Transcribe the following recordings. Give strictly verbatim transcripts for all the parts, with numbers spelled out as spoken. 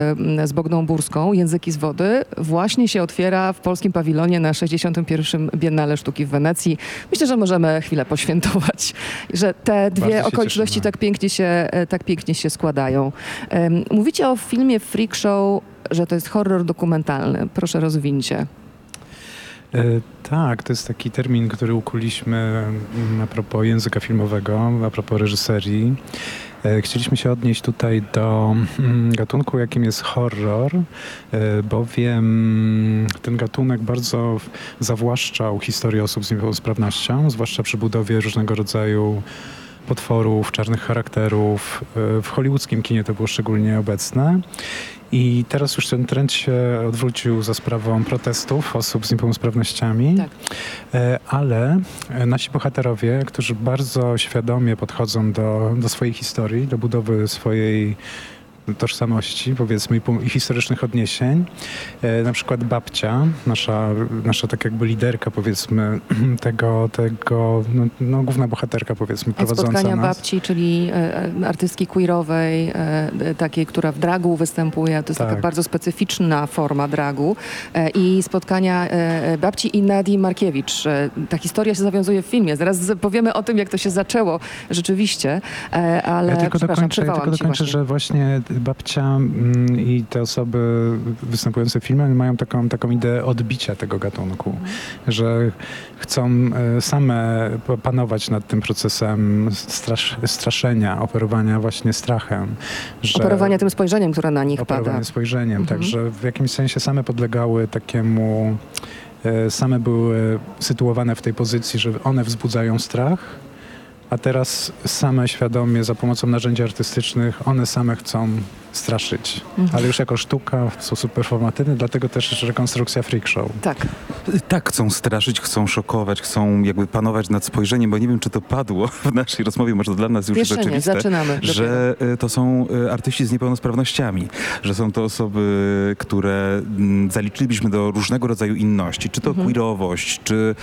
z Bogdą Burską, Języki z wody, właśnie się otwiera w polskim pawilonie na sześćdziesiątym pierwszym Biennale Sztuki w Wenecji. Myślę, że możemy chwilę poświętować, że te dwie okoliczności cieszymy. tak pięknie się, tak pięknie się składają. Mówicie o filmie Freak Show, że to jest horror dokumentalny. Proszę, rozwinьcie. E, tak, to jest taki termin, który ukuliśmy a propos języka filmowego, a propos reżyserii. E, chcieliśmy się odnieść tutaj do mm, gatunku, jakim jest horror, e, bowiem ten gatunek bardzo zawłaszczał historię osób z niepełnosprawnością, zwłaszcza przy budowie różnego rodzaju potworów, czarnych charakterów. E, w hollywoodzkim kinie to było szczególnie obecne. I teraz już ten trend się odwrócił za sprawą protestów osób z niepełnosprawnościami, Tak. ale nasi bohaterowie, którzy bardzo świadomie podchodzą do, do swojej historii, do budowy swojej tożsamości, powiedzmy, i, i historycznych odniesień. E, na przykład babcia, nasza, nasza tak jakby liderka, powiedzmy, tego, tego no, no główna bohaterka, powiedzmy, prowadząca Spotkania nas. babci, czyli e, artystki queerowej, e, takiej, która w dragu występuje. To jest Tak. taka bardzo specyficzna forma dragu. E, I spotkania e, babci i Nadii Markiewicz. E, ta historia się zawiązuje w filmie. Zaraz powiemy o tym, jak to się zaczęło rzeczywiście, e, ale Ja tylko przepraszam, dokończę, ja przerwałam tylko ci dokończę, właśnie. że właśnie babcia mm, i te osoby występujące w filmie mają taką, taką ideę odbicia tego gatunku, Mhm. że chcą e, same panować nad tym procesem strasz, straszenia, operowania właśnie strachem. Że Operowanie tym spojrzeniem, które na nich pada. operowanie spojrzeniem, Mhm. także w jakimś sensie same podlegały takiemu, e, same były sytuowane w tej pozycji, że one wzbudzają strach, a teraz same świadomie za pomocą narzędzi artystycznych one same chcą straszyć, Mhm. ale już jako sztuka w sposób performatywny, dlatego też rekonstrukcja Freak Show. Tak. Tak, chcą straszyć, chcą szokować, chcą jakby panować nad spojrzeniem, bo nie wiem, czy to padło w naszej rozmowie, może to dla nas już jest Jeszcze nie, oczywiste, zaczynamy że e, to są e, artyści z niepełnosprawnościami, że są to osoby, które mm, zaliczylibyśmy do różnego rodzaju inności, czy to Mhm. queerowość, czy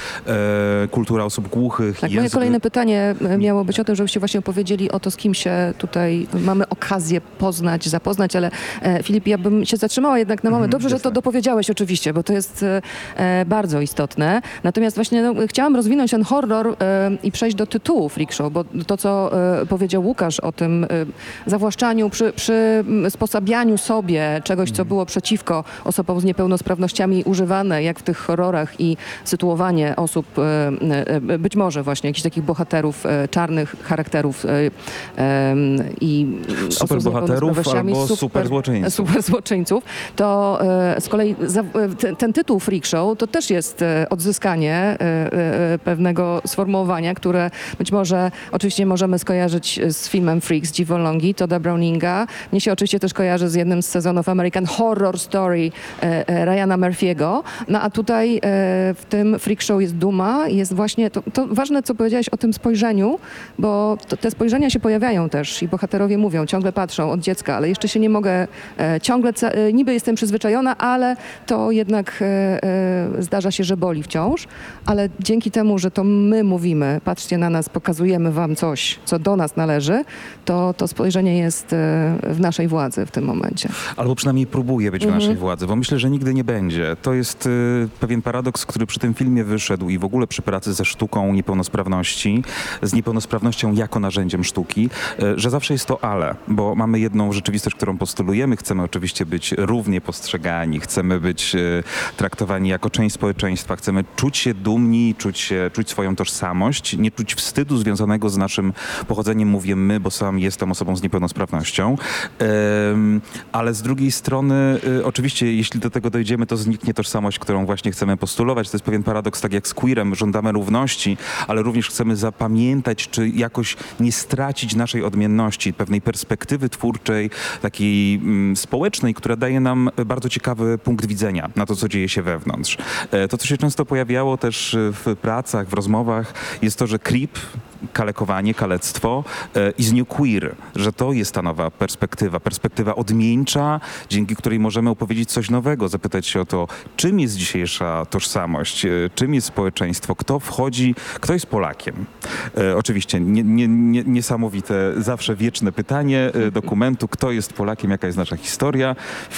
e, kultura osób głuchych. Tak, moje język- kolejne pytanie e, miało być o tym, żebyście właśnie opowiedzieli o to, z kim się tutaj mamy okazję poznać, zapoznać, ale e, Filip, ja bym się zatrzymała jednak na moment. Mhm, Dobrze, że to jasne. dopowiedziałeś oczywiście, bo to jest e, e, bardzo istotne. Natomiast właśnie no, chciałam rozwinąć ten horror e, i przejść do tytułu Freak Show, bo to, co e, powiedział Łukasz o tym e, zawłaszczaniu, przy, przysposabianiu sobie czegoś, co było przeciwko osobom z niepełnosprawnościami używane, jak w tych horrorach, i sytuowanie osób, e, e, być może właśnie jakichś takich bohaterów, e, czarnych charakterów e, e, i osób z Superbohaterów niepełnosprawnościami, albo superzłoczyńców. super złoczyńców, to e, z kolei za, e, ten, ten tytuł Freak Show to też jest e, odzyskanie e, e, pewnego sformułowania, które być może oczywiście możemy skojarzyć z filmem Freak z Jivo Longi, Toda Browninga. Mnie się oczywiście też kojarzy z jednym z sezonów American Horror Story e, e, Ryana Murphy'ego. No a tutaj e, w tym Freak Show jest duma, jest właśnie to, to ważne, co powiedziałeś o tym spojrzeniu, bo to, te spojrzenia się pojawiają też i bohaterowie mówią, ciągle patrzą od dziecka, ale jeszcze się nie mogę, e, ciągle, ca- e, niby jestem przyzwyczajona, ale to jednak e, e, zdarza się, że boli wciąż, ale dzięki temu, że to my mówimy, patrzcie na nas, pokazujemy wam coś, co do nas należy, to to spojrzenie jest e, w naszej władzy w tym momencie. Albo przynajmniej próbuje być Mhm. w naszej władzy, bo myślę, że nigdy nie będzie. To jest y, pewien paradoks, który przy tym filmie wyszedł i w ogóle przy pracy ze sztuką niepełnosprawności, z niepełnosprawnością jako narzędziem sztuki, y, że zawsze jest to ale, bo mamy jedną rzeczywistość, którą postulujemy, chcemy oczywiście być równie postrzegani, chcemy być y, traktowani jako część społeczeństwa, chcemy czuć się dumni, czuć, się, czuć swoją tożsamość, nie czuć wstydu związanego z naszym pochodzeniem, mówię my, bo sam jestem osobą z niepełnosprawnością. Ym, ale z drugiej strony, y, oczywiście, jeśli do tego dojdziemy, to zniknie tożsamość, którą właśnie chcemy postulować. To jest pewien paradoks, tak jak z queerem, żądamy równości, ale również chcemy zapamiętać, czy jakoś nie stracić naszej odmienności, pewnej perspektywy twórczej, takiej mm, społecznej, która daje nam bardzo ciekawy punkt widzenia na to, co dzieje się wewnątrz. E, to, co się często pojawiało też w pracach, w rozmowach, jest to, że creep kalekowanie, kalectwo e, is new queer, że to jest ta nowa perspektywa, perspektywa odmieńcza, dzięki której możemy opowiedzieć coś nowego, zapytać się o to, czym jest dzisiejsza tożsamość, e, czym jest społeczeństwo, kto wchodzi, kto jest Polakiem. E, oczywiście nie, nie, nie, niesamowite, zawsze wieczne pytanie e, dokumentu, kto jest Polakiem, jaka jest nasza historia. W